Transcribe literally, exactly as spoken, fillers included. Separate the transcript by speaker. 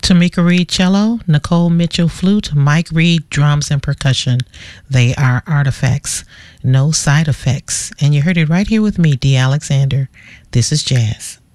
Speaker 1: Tamika Reed cello, Nicole Mitchell flute, Mike Reed drums and percussion. They are artifacts, no side effects. And you heard it right here with me, Dee Alexander. This is jazz.